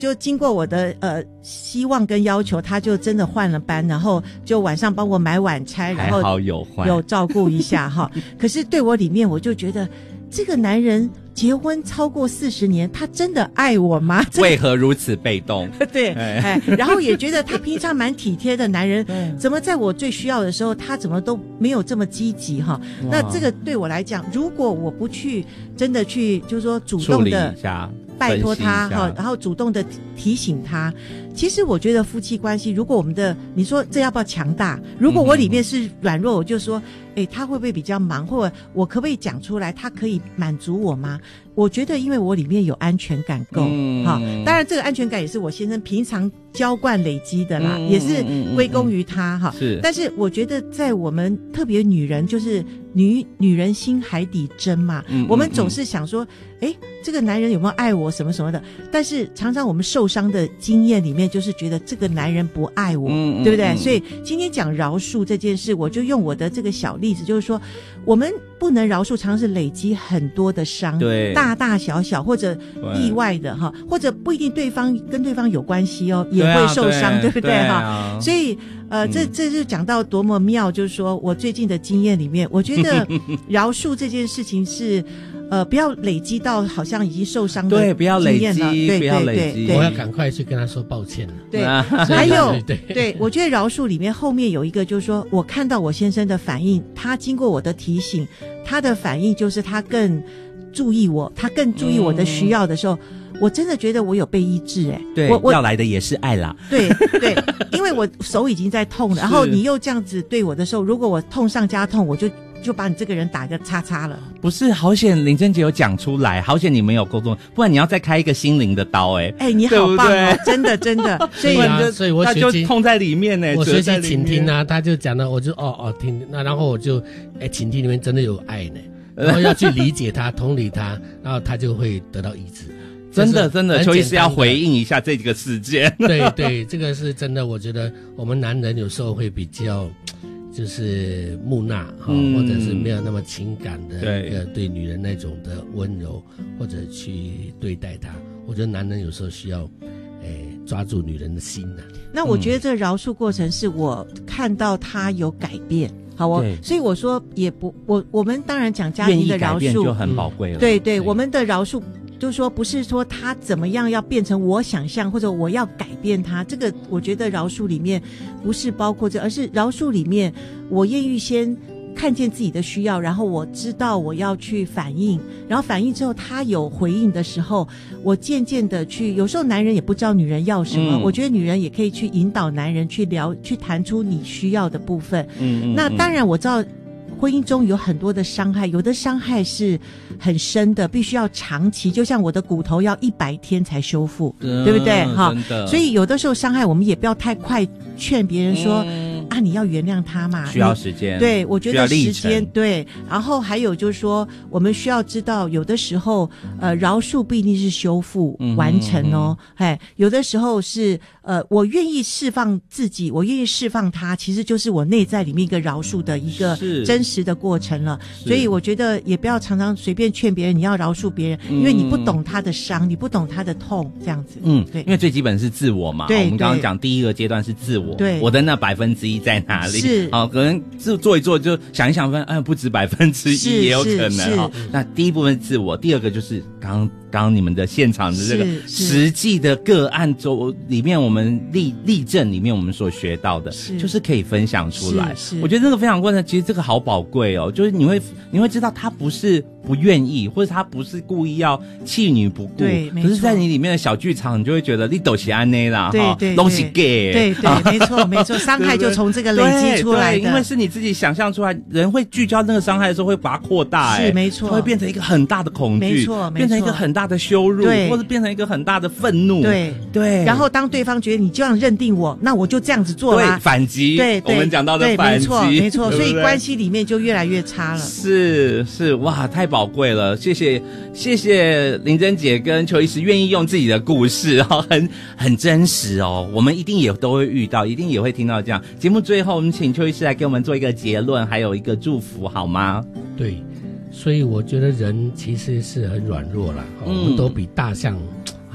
就经过我的希望跟要求，他就真的换了班，然后就晚上帮我买晚餐，然后还好有换， 有照顾一下哈。可是对我里面，我就觉得这个男人结婚超过40年，他真的爱我吗？ 为何如此被动？ 对，然后也觉得他平常蛮体贴的男人，怎么在我最需要的时候，他怎么都没有这么积极哈？那这个对我来讲，如果我不去真的去，就是说主动的拜托他哈，然后主动的提醒他。其实我觉得夫妻关系，如果我们的你说这要不要强大？如果我里面是软弱，我就说，他会不会比较忙，或者我可不可以讲出来？他可以满足我吗？我觉得，因为我里面有安全感够，当然这个安全感也是我先生平常浇灌累积的啦，也是归功于他哈。是，但是我觉得在我们特别女人，就是女人心海底针嘛，我们总是想说，这个男人有没有爱我什么什么的，但是常常我们受伤的经验里面，就是觉得这个男人不爱我，对不对？所以今天讲饶恕这件事，我就用我的这个小例子，就是说，我们不能饶恕，常常是累积很多的伤，对，大大小小或者意外的哈，或者不一定跟对方有关系哦，也会受伤，对不对哈？所以这就讲到多么妙，就是说我最近的经验里面，我觉得饶恕这件事情是。不要累积到好像已经受伤的经验了， 对，不要累积，不要累积。 我要赶快去跟他说抱歉了。 对，还有对，我觉得饶恕里面后面有一个，就是说我看到我先生的反应，他经过我的提醒，他的反应就是他更注意我，他更注意我的需要的时候，我真的觉得我有被医治对，我要来的也是爱啦。 对对，因为我手已经在痛了，然后你又这样子对我的时候，如果我痛上加痛，我就把你这个人打个叉叉了。 不是，好险林珍姐有讲出来，好险你们有沟通，不然你要再开一个心灵的刀你好棒哦，真的真的。 所以我他就痛在里面我学习倾听啊，他就讲了，我就听，那然后我就倾听里面真的有爱呢，然后要去理解他，同理他，然后他就会得到医治。 真的，邱医师要回应一下这个事件。 对，这个是真的，我觉得我们男人有时候会比较。就是木讷或者是没有那么情感的对女人那种的温柔，或者去对待她。我觉得男人有时候需要抓住女人的心啊。 那我觉得这个饶恕过程是我看到他有改变。好，所以我说也不，我们当然讲家庭的饶恕就很宝贵了。 对，我们的饶恕就是说不是说他怎么样要变成我想象，或者我要改变他，这个我觉得饶恕里面不是包括这，而是饶恕里面我愿意先看见自己的需要，然后我知道我要去反应，然后反应之后他有回应的时候，我渐渐的去，有时候男人也不知道女人要什么，我觉得女人也可以去引导男人去谈出你需要的部分。那当然我知道婚姻中有很多的伤害，有的伤害是很深的，必须要长期，就像我的骨头要100天才修复，对不对？所以有的时候伤害我们也不要太快劝别人说你要原谅他嘛， 需要时间。 对，我觉得时间对。然后还有就是说，我们需要知道，有的时候饶恕不一定是修复完成哦。有的时候是我愿意释放自己，我愿意释放他，其实就是我内在里面一个饶恕的一个真实的过程了。所以我觉得也不要常常随便劝别人你要饶恕别人，因为你不懂他的伤，你不懂他的痛，这样子。对， 因为最基本是自我嘛。对，我们刚刚讲第一个阶段是自我，对，我的那1%在哪里？是可能做一做就想一想，不止1%也有可能。那第一部分是自我，第二个就是刚刚你们的现场的这个实际的个案中里面，我们例证里面我们所学到的，就是可以分享出来。我觉得这个分享过程其实这个好宝贵哦，就是你会知道他不是不愿意，或者他不是故意要弃女不顾，对，可是在你里面的小剧场，你就会觉得你都是安内啦， 对， 都是 gay， 对，没错，伤害就从这个累积出来的， 因为是你自己想象出来，人会聚焦那个伤害的时候会把它扩大， 是没错， 会变成一个很大的恐惧，没错，变成一个很大的羞辱，或者变成一个很大的愤怒，对，然后当对方觉得你这样认定我，那我就这样子做啦， 对，反击，对，我们讲到的反击， 没错，所以关系里面就越来越差了， 是，哇，太宝贵了，谢谢林珍姐跟邱医师愿意用自己的故事很真实哦，我们一定也都会遇到，一定也会听到这样。节目最后我们请邱医师来给我们做一个结论，还有一个祝福好吗？ 对，所以我觉得人其实是很软弱啦，我们都比大象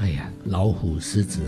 老虎、狮子